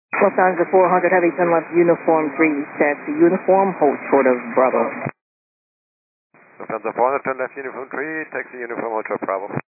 Lufthansa 400 Heavy 10 left, uniform 3, taxi uniform, hold short of Bravo. Lufthansa 400 10 left, uniform 3, taxi uniform, hold short Bravo.